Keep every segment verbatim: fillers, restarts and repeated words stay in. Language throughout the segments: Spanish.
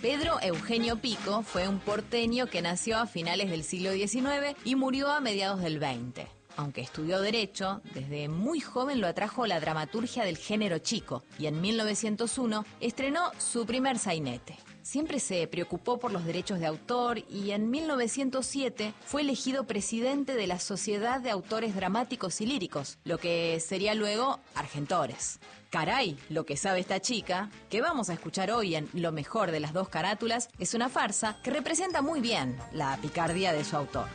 Pedro Eugenio Pico fue un porteño que nació a finales del siglo diecinueve y murió a mediados del veinte. Aunque estudió Derecho, desde muy joven lo atrajo la dramaturgia del género chico y en mil novecientos uno estrenó su primer sainete. Siempre se preocupó por los derechos de autor y en mil novecientos siete fue elegido presidente de la Sociedad de Autores Dramáticos y Líricos, lo que sería luego Argentores. Caray, lo que sabe esta chica, que vamos a escuchar hoy en Lo mejor de las dos carátulas, es una farsa que representa muy bien la picardía de su autor.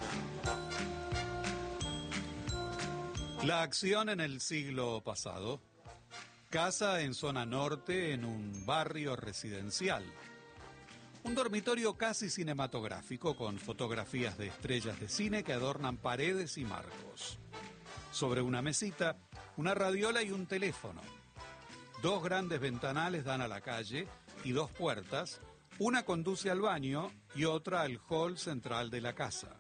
La acción en el siglo pasado. Casa en zona norte en un barrio residencial. Un dormitorio casi cinematográfico con fotografías de estrellas de cine que adornan paredes y marcos. Sobre una mesita, una radiola y un teléfono. Dos grandes ventanales dan a la calle y dos puertas. Una conduce al baño y otra al hall central de la casa.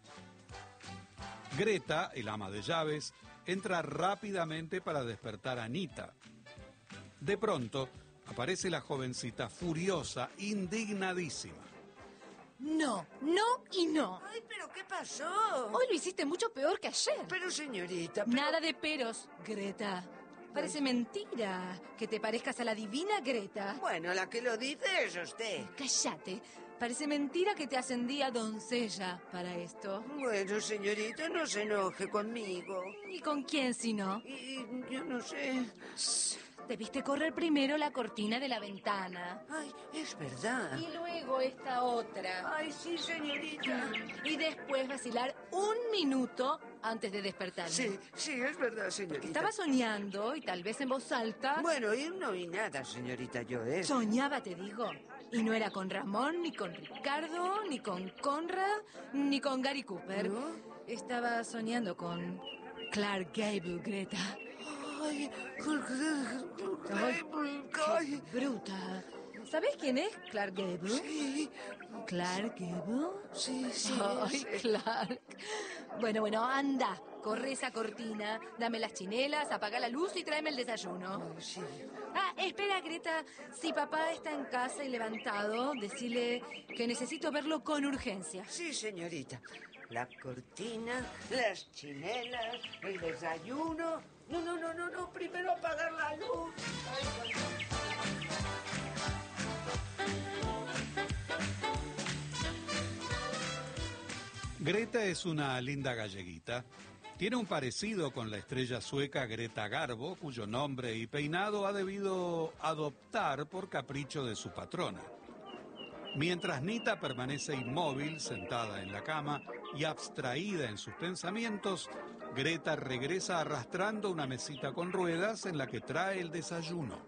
Greta, el ama de llaves, entra rápidamente para despertar a Anita. De pronto, aparece la jovencita furiosa, indignadísima. No, no y no. Ay, ¿pero qué pasó? Hoy lo hiciste mucho peor que ayer. Pero, señorita, pero... Nada de peros, Greta. Parece mentira que te parezcas a la divina Greta. Bueno, la que lo dice es usted. Cállate. Parece mentira que te ascendí a doncella para esto. Bueno, señorita, no se enoje conmigo. ¿Y con quién si no? Y yo no sé... Shh, debiste correr primero la cortina de la ventana. Ay, es verdad. Y luego esta otra. Ay, sí, señorita. Y después vacilar un minuto antes de despertarme. Sí, sí, es verdad, señorita. Estaba soñando y tal vez en voz alta. Bueno, y no vi nada, señorita, yo, ¿eh? Soñaba, te digo. Y no era con Ramón, ni con Ricardo, ni con Conrad, ni con Gary Cooper. ¿No? Estaba soñando con Clark Gable, Greta. Ay, Ay, qué bruta. ¿Sabes quién es Clark Gable? Sí. ¿Clark Gable? Sí, sí. Ay, sí. Clark. Bueno, bueno, anda. Corre esa cortina, dame las chinelas, apaga la luz y tráeme el desayuno. Oh, sí. Ah, espera, Greta. Si papá está en casa y levantado, decile que necesito verlo con urgencia. Sí, señorita. La cortina, las chinelas, el desayuno. No, no, no, no, no. Primero apagar la luz. Ay, Greta es una linda galleguita. Tiene un parecido con la estrella sueca Greta Garbo, cuyo nombre y peinado ha debido adoptar por capricho de su patrona. Mientras Nita permanece inmóvil, sentada en la cama y abstraída en sus pensamientos, Greta regresa arrastrando una mesita con ruedas en la que trae el desayuno.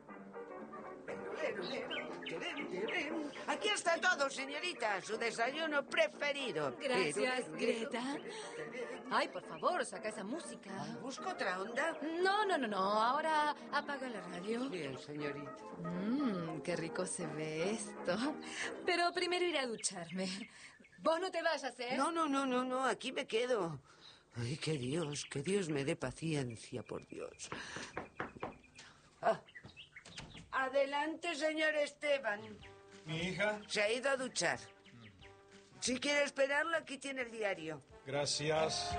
Aquí está todo, señorita. Su desayuno preferido. Gracias, Greta. Ay, por favor, saca esa música. ¿Busco otra onda? No, no, no, no. Ahora apaga la radio. Bien, señorita. Mmm, qué rico se ve esto. Pero primero iré a ducharme. Vos no te vayas, ¿eh? No, no, no, no, no. Aquí me quedo. Ay, que Dios, que Dios me dé paciencia, por Dios. Ah. Adelante, señor Esteban. ¿Mi hija? Se ha ido a duchar. Si quiere esperarlo, aquí tiene el diario. Gracias.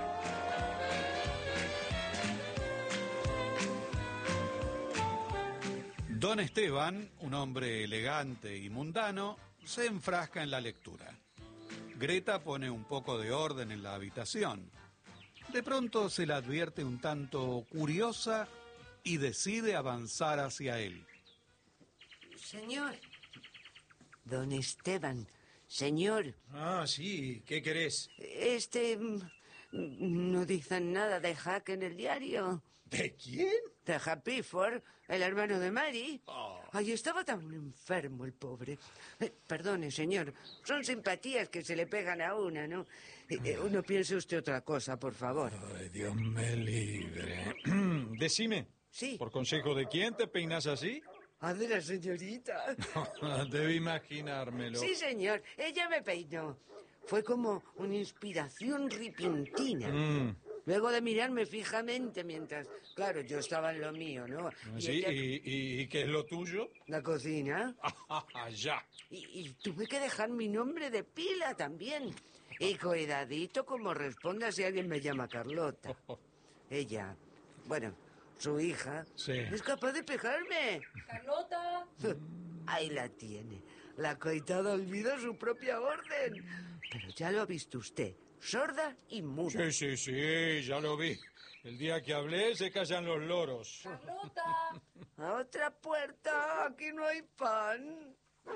Don Esteban, un hombre elegante y mundano, se enfrasca en la lectura. Greta pone un poco de orden en la habitación. De pronto se la advierte un tanto curiosa y decide avanzar hacia él. Señor. Don Esteban. Señor. Ah, sí. ¿Qué querés? Este... No dicen nada de Jack en el diario. ¿De quién? De Jack Pifford, el hermano de Mary. Oh. Ay, estaba tan enfermo el pobre. Eh, perdone, señor. Son simpatías que se le pegan a una, ¿no? Eh, eh, no piense usted otra cosa, por favor. Ay, Dios me libre. Decime. Sí. ¿Por consejo de quién te peinas así? ¿A de la señorita? Debe imaginármelo. Sí, señor. Ella me peinó. Fue como una inspiración repentina. Mm, Luego de mirarme fijamente mientras, claro, yo estaba en lo mío, ¿no? Y ¿Sí? ella- ¿Y, y, y qué es lo tuyo? La cocina. Ah, ya. Y, y tuve que dejar mi nombre de pila también. Y cuidadito como responda si alguien me llama Carlota. Ella, bueno, su hija, Sí. es capaz de pegarme. Carlota. Ahí la tiene. La coitada olvidó su propia orden. Pero ya lo ha visto usted, sorda y muda. Sí, sí, sí, ya lo vi. El día que hablé se callan los loros. Carlota. A otra puerta, aquí no hay pan.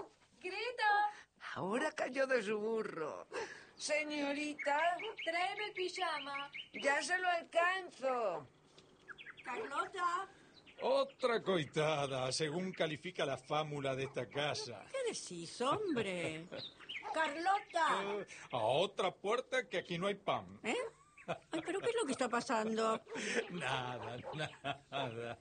Greta. Ahora cayó de su burro. Señorita, Tráeme el pijama. ya se lo alcanzo. Carlota. Otra coitada, según califica la fámula de esta casa. ¿Qué decís, hombre? Carlota. Eh, a otra puerta que aquí no hay pan. ¿Eh? Ay, ¿pero qué es lo que está pasando? Nada, nada.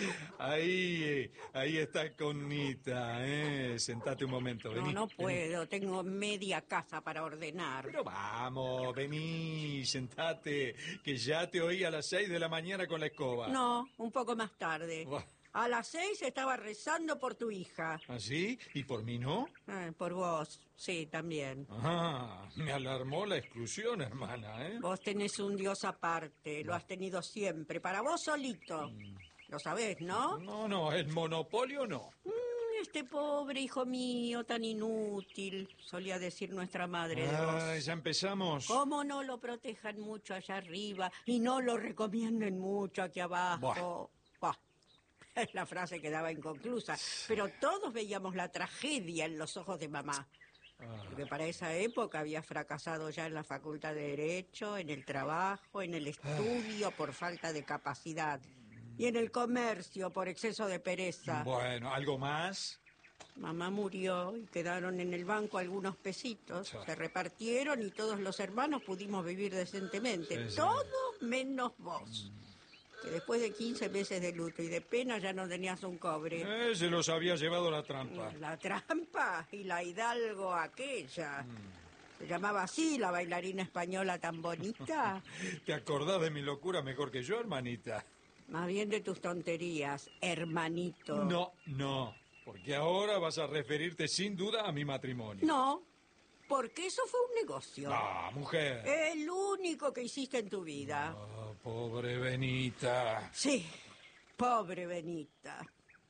Ahí, eh, ahí está Conita, ¿eh? Sentate un momento, No, vení. no vení. puedo. Tengo media casa para ordenar. Pero vamos, vení, sentate, que ya te oí a las seis de la mañana con la escoba. No, un poco más tarde. Buah. A las seis estaba rezando por tu hija. ¿Así? ¿Y por mí no? Eh, por vos, sí, también. Ah, me alarmó la exclusión, hermana, ¿eh? Vos tenés un Dios aparte, lo has tenido siempre, para vos solito. Lo sabés, ¿no? No, no, el monopolio no. Mm, este pobre hijo mío, tan inútil, solía decir nuestra madre de vos. Ay, ya empezamos. ¿Cómo no lo protejan mucho allá arriba y no lo recomienden mucho aquí abajo? Buah. La frase quedaba inconclusa, pero todos veíamos la tragedia en los ojos de mamá. Porque para esa época había fracasado ya en la facultad de Derecho, en el trabajo, en el estudio por falta de capacidad y en el comercio por exceso de pereza. Bueno, ¿algo más? Mamá murió y quedaron en el banco algunos pesitos. Sí. Se repartieron y todos los hermanos pudimos vivir decentemente. Sí, sí. Todos menos vos. Que después de quince meses de luto y de pena ya no tenías un cobre. Eh, se los había llevado la trampa. La trampa y la hidalgo aquella. Se llamaba así la bailarina española tan bonita. ¿Te acordás de mi locura mejor que yo, hermanita? Más bien de tus tonterías, hermanito. No, no, porque ahora vas a referirte sin duda a mi matrimonio. No, porque eso fue un negocio. Ah, mujer. El único que hiciste en tu vida. Ah, pobre Benita. Sí, pobre Benita.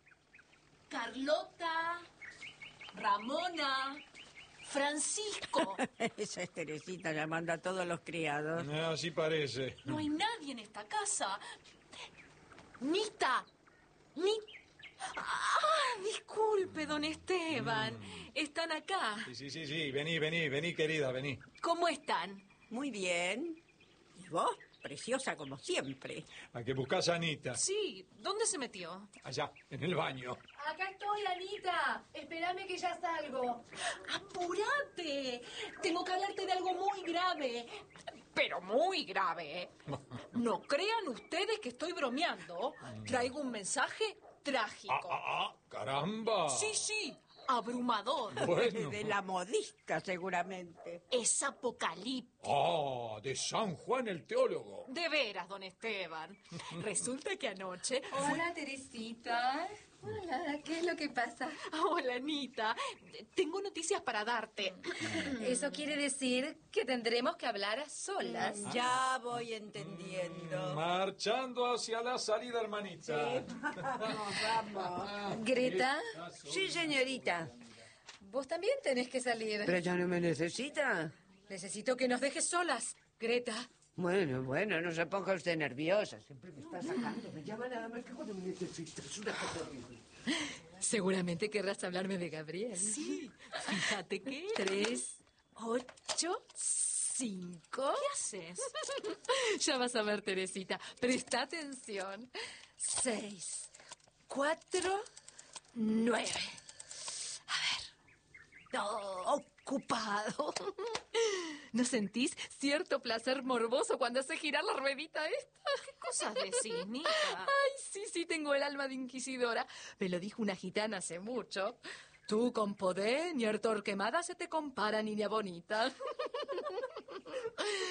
Carlota. Ramona. Francisco. Esa es Teresita llamando a todos los criados. Eh, Así parece. No hay nadie en esta casa. Nita. Ni... Ah, disculpe, don Esteban. Están acá. Sí, sí, sí, sí. Vení, vení, vení, querida, vení. ¿Cómo están? Muy bien. ¿Y vos? Preciosa como siempre. ¿A que buscas a Anita? Sí, ¿dónde se metió? Allá, en el baño. Acá estoy, Anita. Espérame que ya salgo. ¡Apúrate! Tengo que hablarte de algo muy grave. Pero muy grave. No crean ustedes que estoy bromeando. Traigo un mensaje trágico. Ah, ah, ah, caramba. Sí, sí, abrumador. Bueno. De la modista, seguramente. Es apocalíptico. Ah, de San Juan el teólogo. De veras, don Esteban. Resulta que anoche... Hola, Teresita. Hola, ¿qué es lo que pasa? Hola, Anita. Tengo noticias para darte. Eso quiere decir que tendremos que hablar a solas. Ya voy entendiendo. Marchando hacia la salida, hermanita. Vamos, vamos. Greta, Sí, señorita. vos también tenés que salir. Pero ya no me necesita. Necesito que nos dejes solas. Greta, Bueno, bueno, no se ponga usted nerviosa. Siempre me está sacando. Me llama nada más que cuando me necesita. Es una cosa horrible. seguramente querrás hablarme de Gabriel. Sí, fíjate que... Tres, ocho, cinco. ¿Qué haces? Ya vas a ver, Teresita. Presta atención. Seis, cuatro, nueve. A ver. Oh, ocupado. ¿No sentís cierto placer morboso cuando hace girar la ruedita esta? ¿Qué cosas decís, Nita? Ay, sí, sí, tengo el alma de inquisidora. Me lo dijo una gitana hace mucho. Tú con poder ni Torquemada se te compara, niña bonita.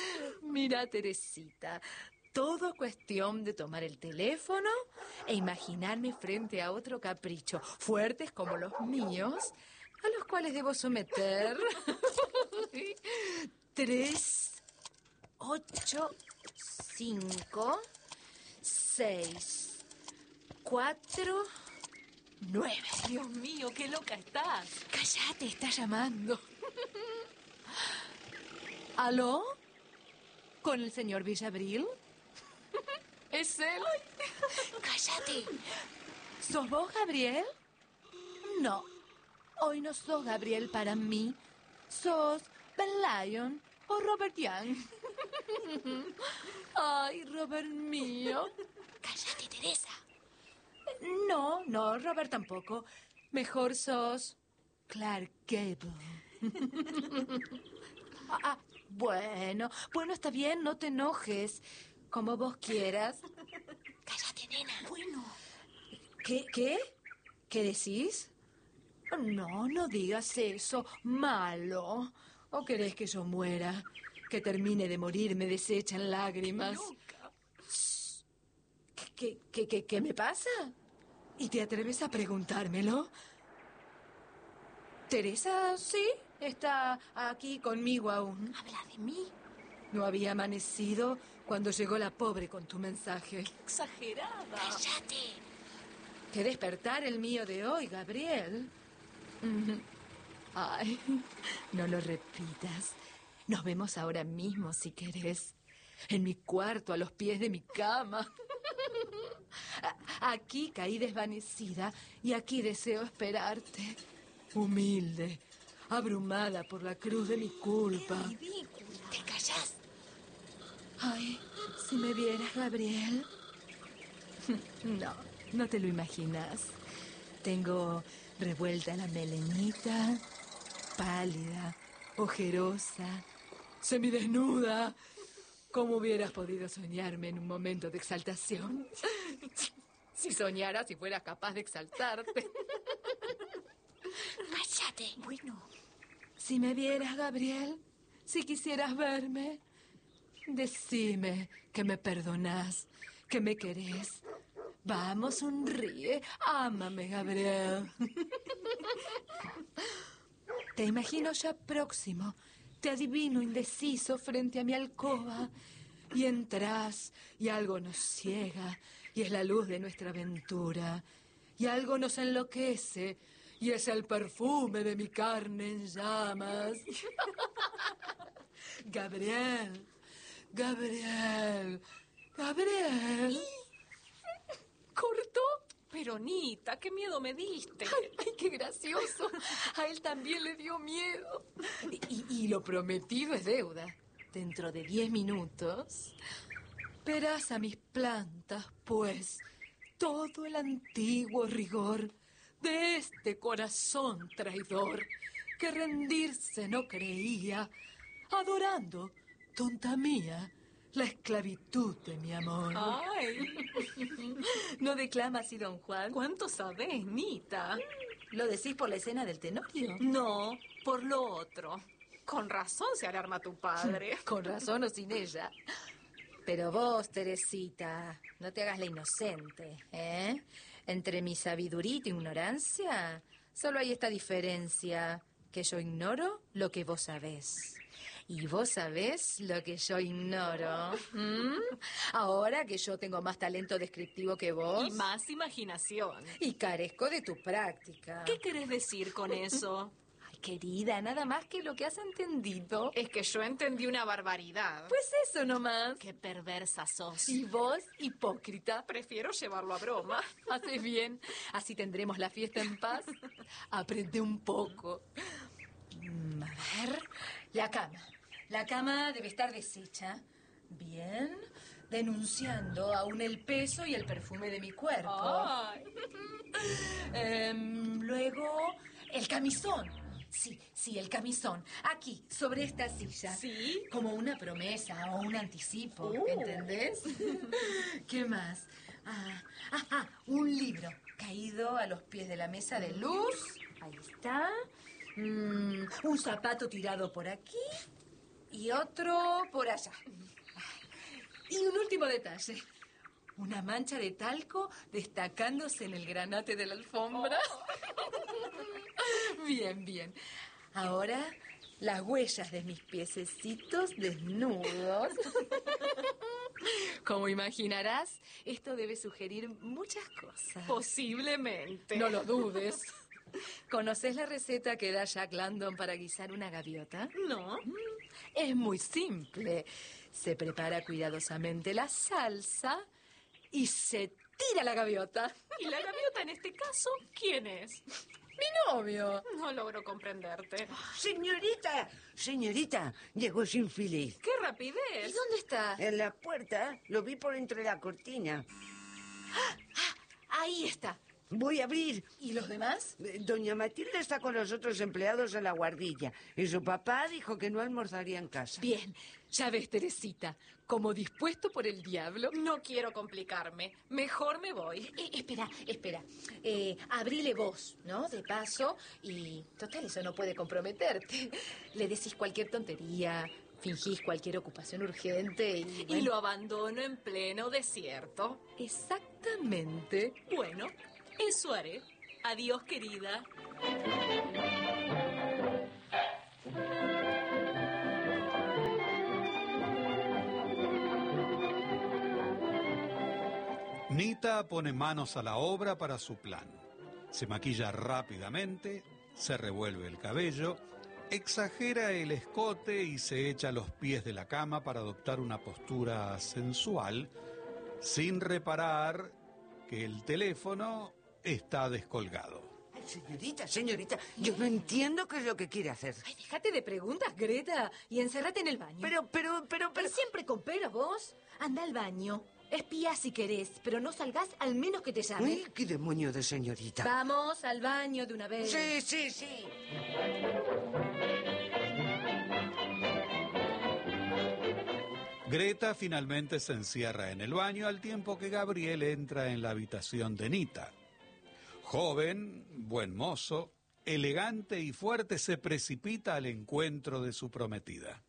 Mira, Teresita, todo cuestión de tomar el teléfono e imaginarme frente a otro capricho, fuertes como los míos, a los cuales debo someter. Tres, ocho, cinco, seis, cuatro, nueve. Dios mío, qué loca estás. Cállate, está llamando. ¿Aló? ¿Con el señor Villabril? ¿Es él? Cállate. ¿Sos vos, Gabriel? No. Hoy no sos Gabriel para mí. Sos Ben Lyon o Robert Young. Ay, Robert mío. Cállate, Teresa. No, no, Robert tampoco. Mejor sos Clark Gable. ah, ah, bueno, bueno, está bien, no te enojes. Como vos quieras. Cállate, nena. Bueno. ¿Qué, qué? ¿Qué decís? No, no digas eso. Malo. ¿O querés que yo muera? Que termine de morirme deshecha en lágrimas. ¿Qué, qué, qué, qué me pasa? ¿Y te atreves a preguntármelo? Teresa, sí, está aquí conmigo aún. ¿Habla de mí? No había amanecido cuando llegó la pobre con tu mensaje. ¡Qué exagerada! ¡Cállate! Que despertar el mío de hoy, Gabriel. Ay, no lo repitas. Nos vemos ahora mismo, si querés. En mi cuarto, a los pies de mi cama. Aquí caí desvanecida y aquí deseo esperarte. Humilde, abrumada por la cruz de mi culpa. ¡Qué ridícula! ¿Te callas? Ay, si me vieras, Gabriel. No, no te lo imaginas. Tengo revuelta la melenita, pálida, ojerosa, semidesnuda. ¿Cómo hubieras podido soñarme en un momento de exaltación? Si soñaras y fueras capaz de exaltarte. ¡Cállate! Bueno. Si me vieras, Gabriel, si quisieras verme, decime que me perdonás, que me querés. Vamos, sonríe, ámame, Gabriel. Te imagino ya próximo, te adivino indeciso frente a mi alcoba. Y entras, y algo nos ciega, y es la luz de nuestra aventura. Y algo nos enloquece, y es el perfume de mi carne en llamas. Gabriel, Gabriel, Gabriel. ¿Cortó? Pero, Nita, qué miedo me diste. Ay, ay, qué gracioso. A él también le dio miedo. Y, y lo prometido es deuda. Dentro de diez minutos verás a mis plantas, pues, todo el antiguo rigor de este corazón traidor que rendirse no creía, adorando, tonta mía, la esclavitud de mi amor. Ay. ¿No declama así, don Juan? ¿Cuánto sabés, Nita? ¿Lo decís por la escena del Tenorio? No, por lo otro. Con razón se alarma tu padre. Con razón o sin ella. Pero vos, Teresita, no te hagas la inocente, ¿eh? Entre mi sabiduría y tu ignorancia, solo hay esta diferencia, que yo ignoro lo que vos sabés. Y vos sabés lo que yo ignoro. ¿Mm? Ahora que yo tengo más talento descriptivo que vos. Y más imaginación. Y carezco de tu práctica. ¿Qué querés decir con eso? Ay, querida, nada más que lo que has entendido. Es que yo entendí una barbaridad. Pues eso nomás. Qué perversa sos. Y vos, hipócrita. Prefiero llevarlo a broma. Haces bien. Así tendremos la fiesta en paz. Aprende un poco. Mm, A ver, la cama. La cama debe estar deshecha. Bien. Denunciando aún el peso y el perfume de mi cuerpo. Ay. Em, luego, el camisón. Sí, sí, el camisón. Aquí, sobre esta silla. ¿Sí? Como una promesa o un anticipo. Uh. ¿Entendés? ¿Qué más? Ah, ajá, un libro caído a los pies de la mesa de luz. Ahí está. Mm, un zapato tirado por aquí y otro por allá. Y un último detalle. Una mancha de talco destacándose en el granate de la alfombra. Bien, bien. Ahora, las huellas de mis piececitos desnudos. Como imaginarás, esto debe sugerir muchas cosas. Posiblemente. No lo dudes. ¿Conoces la receta que da Jack London para guisar una gaviota? No. Es muy simple. Se prepara cuidadosamente la salsa y se tira la gaviota. ¿Y la gaviota en este caso quién es? Mi novio. No logro comprenderte. Señorita, señorita, llegó su infeliz. ¡Qué rapidez! ¿Y dónde está? En la puerta, lo vi por entre la cortina. Ahí está. Voy a abrir. ¿Y los demás? Eh, Doña Matilde está con los otros empleados en la guardilla y su papá dijo que no almorzaría en casa. Bien, ya ves, Teresita, como dispuesto por el diablo. No quiero complicarme. Mejor me voy. Eh, espera, espera. Eh, abrile vos, ¿no? De paso. Y, total, eso no puede comprometerte. Le decís cualquier tontería, fingís cualquier ocupación urgente y... Y bueno. lo abandono en pleno desierto. Exactamente. Bueno, eso haré. Adiós, querida. Nita pone manos a la obra para su plan. Se maquilla rápidamente, se revuelve el cabello, exagera el escote y se echa a los pies de la cama para adoptar una postura sensual, sin reparar que el teléfono está descolgado. Ay, señorita, señorita, yo no entiendo qué es lo que quiere hacer. Ay, déjate de preguntas, Greta, y encérrate en el baño. Pero, pero, pero, pero... ¿Pero siempre con pero vos? Anda al baño. Espía si querés, pero no salgas al menos que te llamen. Ay, qué demonio de señorita. Vamos al baño de una vez. Sí, sí, sí. Greta finalmente se encierra en el baño al tiempo que Gabriel entra en la habitación de Nita. Joven, buen mozo, elegante y fuerte, se precipita al encuentro de su prometida.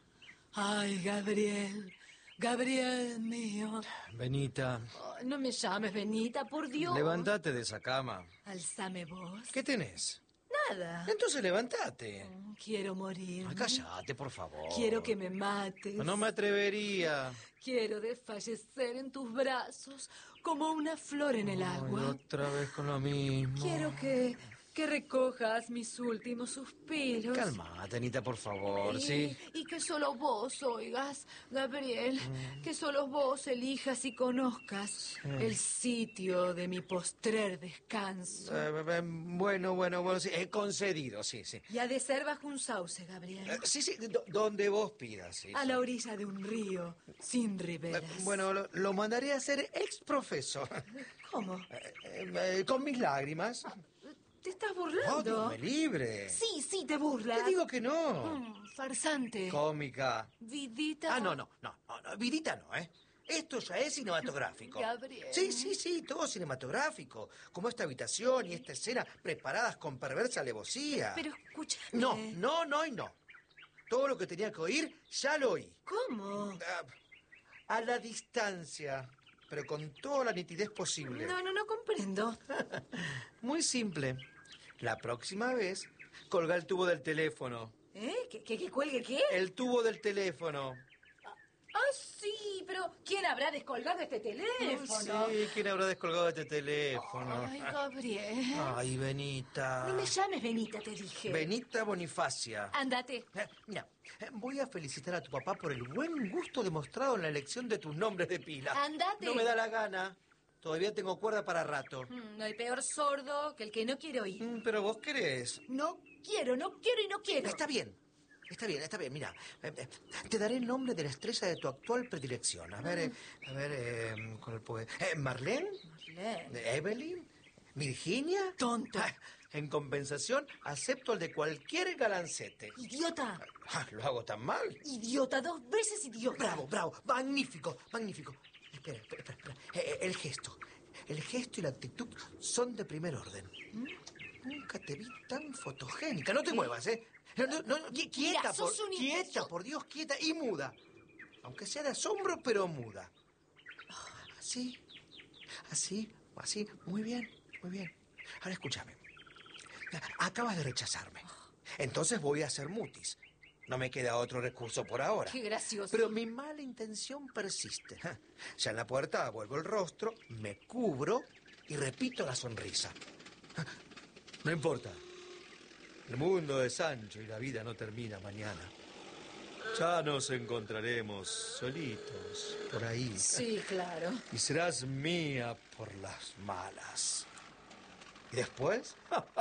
Ay, Gabriel, Gabriel mío. Benita, Oh, no me llames, Benita, por Dios. levántate de esa cama. Alzame vos. ¿Qué tenés? Nada. Entonces levántate. Quiero morir. Ah, cállate, por favor. Quiero que me mates. No me atrevería. Quiero desfallecer en tus brazos como una flor en el Ay, agua. otra vez con lo mismo. Quiero que, que recojas mis últimos suspiros. Calmate, Anita, por favor, Y, ¿sí? y que solo vos oigas, Gabriel, que solo vos elijas y conozcas el sitio de mi postrer descanso. Eh, eh, bueno, bueno, bueno, sí, he concedido, sí, sí. Y ha de ser bajo un sauce, Gabriel. Eh, sí, sí, do- donde vos pidas, sí. A sí. la orilla de un río, sin Eh, riberas. bueno, lo, lo mandaré a hacer exprofeso. ¿Cómo? Eh, eh, con mis lágrimas. ¿Te estás Oh, burlando? Dios me libre. Sí, sí, te burlas. Te digo que no. Mm, farsante. Cómica. Vidita. Ah, no, no, no, no, no, vidita no, ¿eh? Esto ya es cinematográfico. Gabriel. Sí, sí, sí, todo cinematográfico. Como esta habitación y esta escena preparadas con perversa alevosía. Pero escúchame. No, no, no y no. Todo lo que tenía que oír, ya lo oí. ¿Cómo? Ah, a la distancia, pero con toda la nitidez posible. No, no, no comprendo. Muy simple. La próxima vez, colga el tubo del teléfono. ¿Eh? ¿Que, que, que cuelgue qué? El tubo del teléfono. Ah, sí, pero ¿quién habrá descolgado este teléfono? Sí, ¿quién habrá descolgado este teléfono? Ay, Gabriel. Ay, Benita. No me llames Benita, te dije. Benita Bonifacia. Ándate. Eh, Mira, eh, voy a felicitar a tu papá por el buen gusto demostrado en la elección de tus nombres de pila. Ándate. No me da la gana. Todavía tengo cuerda para rato. Mm, No hay peor sordo que el que no quiere oír. Mm, Pero vos querés. No quiero, no quiero y no quiero. Está bien. Está bien, está bien. Mira, eh, eh, te daré el nombre de la estrella de tu actual predilección. A ver, eh, a ver, eh, con el poeta. Eh, ¿Marlene? Marlene. ¿Evelyn? ¿Virginia? Tonto. Ah, en compensación, acepto el de cualquier galancete. Idiota. Ah, ¿lo hago tan mal? Idiota, dos veces idiota. Bravo, bravo. Magnífico, magnífico. Espera, espera, espera. espera. Eh, eh, el gesto. El gesto y la actitud son de primer orden. Nunca te vi tan fotogénica. No te muevas, ¿eh? No, no, no, qui- quieta, Mira, por, sos un quieta, imbécil. por Dios, quieta y muda. aunque sea de asombro, pero muda. Así, así, así, muy bien, muy bien. Ahora escúchame. Acabas de rechazarme. Entonces voy a hacer mutis. No me queda otro recurso por ahora. Qué gracioso. Pero mi mala intención persiste. Ya en la puerta vuelvo el rostro, me cubro y repito la sonrisa. No importa. El mundo es ancho y la vida no termina mañana. Ya nos encontraremos solitos por ahí. Sí, claro. Y serás mía por las malas. ¿Y después?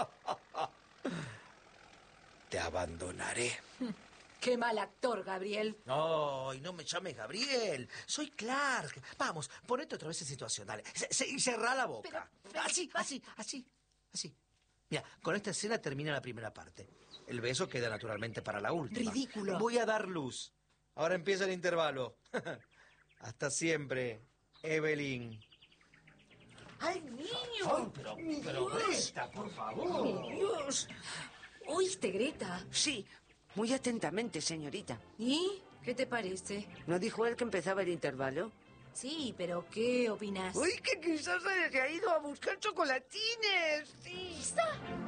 Te abandonaré. Qué mal actor, Gabriel. No, y no me llames Gabriel. Soy Clark. Vamos, ponete otra vez en situación, dale. Se- se- Y cerrá la boca. Pero, pero, así, va- así, así, así. Mira, con esta escena termina la primera parte. El beso queda naturalmente para la última. Ridículo. Voy a dar luz. Ahora empieza el intervalo. Hasta siempre, Evelyn. ¡Ay, niño! Ay, pero, pero Greta, por favor. ¡Mi Dios! ¿Oíste, Greta? Sí, muy atentamente, señorita. ¿Y qué te parece? ¿No dijo él que empezaba el intervalo? Sí, pero ¿qué opinas? Uy, que quizás se haya ido a buscar chocolatines. Sí. Quizá.